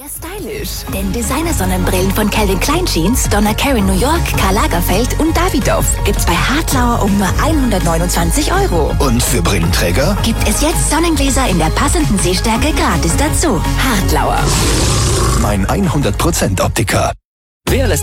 stylisch. Denn Designer-Sonnenbrillen von Calvin Klein Jeans, Donna Karan New York, Karl Lagerfeld und Davidoff gibt's bei Hartlauer um nur 129 €. Und für Brillenträger Gibt es jetzt Sonnengläser in der passenden Sehstärke gratis dazu. Hartlauer. mein 100% Optiker. Wer lässt